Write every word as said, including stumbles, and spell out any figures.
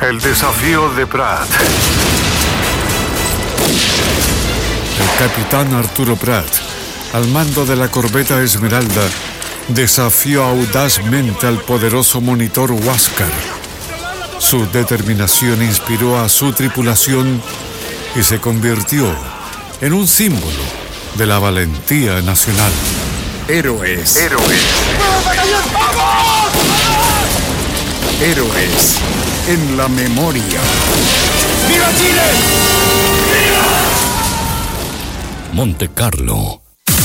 El desafío de Prat. El capitán Arturo Prat, al mando de la corbeta Esmeralda, desafió audazmente al poderoso monitor Huáscar. Su determinación inspiró a su tripulación y se convirtió en un símbolo de la valentía nacional. Héroes. Héroes. ¡Vamos, batallón! ¡Vamos! Héroes en la memoria. ¡Viva Chile! ¡Viva! Monte Carlo.